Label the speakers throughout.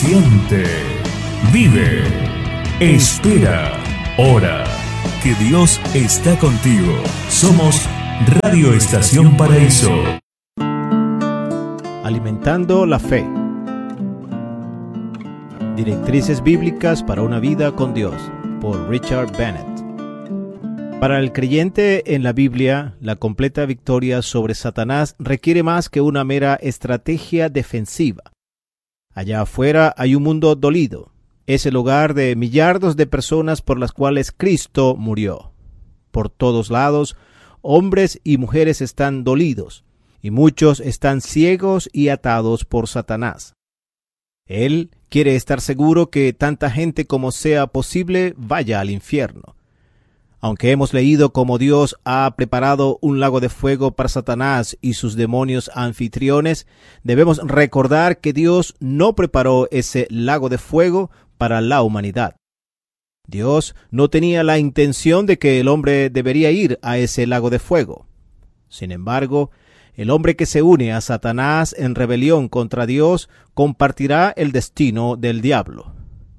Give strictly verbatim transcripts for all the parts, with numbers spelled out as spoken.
Speaker 1: Siente, vive, espera, ora, que Dios está contigo. Somos Radio Estación Paraíso.
Speaker 2: Alimentando la fe. Directrices bíblicas para una vida con Dios, por Richard Bennett. Para el creyente en la Biblia, la completa victoria sobre Satanás requiere más que una mera estrategia defensiva. Allá afuera hay un mundo dolido. Es el hogar de millardos de personas por las cuales Cristo murió. Por todos lados, hombres y mujeres están dolidos, y muchos están ciegos y atados por Satanás. Él quiere estar seguro que tanta gente como sea posible vaya al infierno. Aunque hemos leído cómo Dios ha preparado un lago de fuego para Satanás y sus demonios anfitriones, debemos recordar que Dios no preparó ese lago de fuego para la humanidad. Dios no tenía la intención de que el hombre debería ir a ese lago de fuego. Sin embargo, el hombre que se une a Satanás en rebelión contra Dios compartirá el destino del diablo.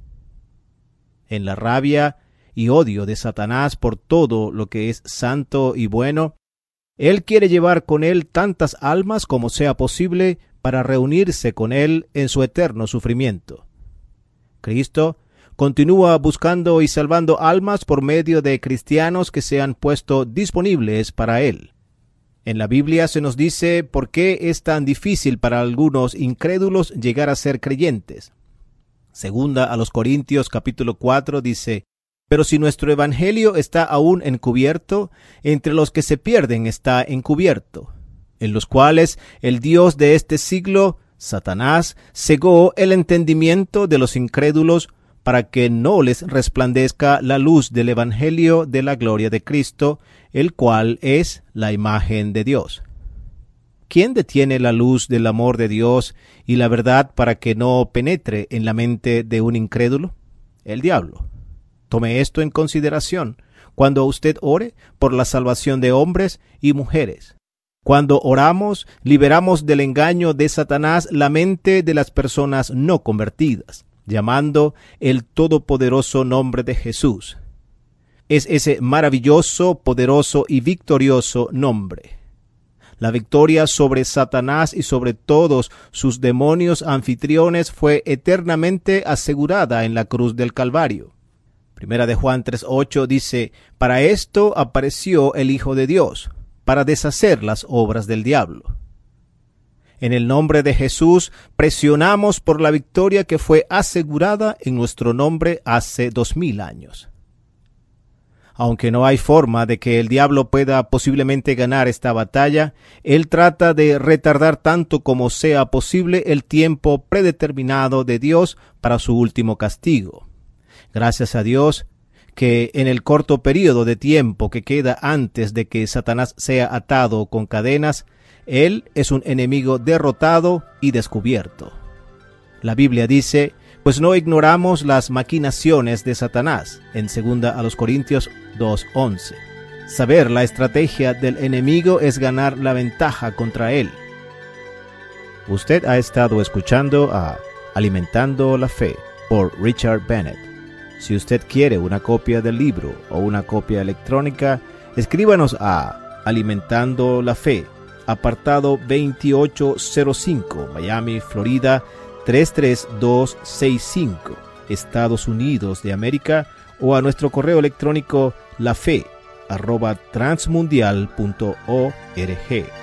Speaker 2: En la rabia y odio de Satanás por todo lo que es santo y bueno, él quiere llevar con él tantas almas como sea posible para reunirse con él en su eterno sufrimiento. Cristo continúa buscando y salvando almas por medio de cristianos que se han puesto disponibles para él. En la Biblia se nos dice por qué es tan difícil para algunos incrédulos llegar a ser creyentes. Segunda a los Corintios capítulo cuatro dice: Pero si nuestro evangelio está aún encubierto, entre los que se pierden está encubierto, en los cuales el Dios de este siglo, Satanás, cegó el entendimiento de los incrédulos para que no les resplandezca la luz del evangelio de la gloria de Cristo, el cual es la imagen de Dios. ¿Quién detiene la luz del amor de Dios y la verdad para que no penetre en la mente de un incrédulo? El diablo. Tome esto en consideración cuando usted ore por la salvación de hombres y mujeres. Cuando oramos, liberamos del engaño de Satanás la mente de las personas no convertidas, llamando el todopoderoso nombre de Jesús. Es ese maravilloso, poderoso y victorioso nombre. La victoria sobre Satanás y sobre todos sus demonios anfitriones fue eternamente asegurada en la cruz del Calvario. Primera de Juan tres ocho dice: Para esto apareció el Hijo de Dios, para deshacer las obras del diablo. En el nombre de Jesús presionamos por la victoria que fue asegurada en nuestro nombre hace dos mil años. Aunque no hay forma de que el diablo pueda posiblemente ganar esta batalla, él trata de retardar tanto como sea posible el tiempo predeterminado de Dios para su último castigo. Gracias a Dios que en el corto periodo de tiempo que queda antes de que Satanás sea atado con cadenas, él es un enemigo derrotado y descubierto. La Biblia dice: Pues no ignoramos las maquinaciones de Satanás, en segunda a los Corintios dos once. Saber la estrategia del enemigo es ganar la ventaja contra él. Usted ha estado escuchando a Alimentando la Fe por Richard Bennett. Si usted quiere una copia del libro o una copia electrónica, escríbanos a Alimentando la Fe, apartado veintiocho cero cinco, Miami, Florida, tres tres dos seis cinco, Estados Unidos de América, o a nuestro correo electrónico lafe arroba transmundial punto org.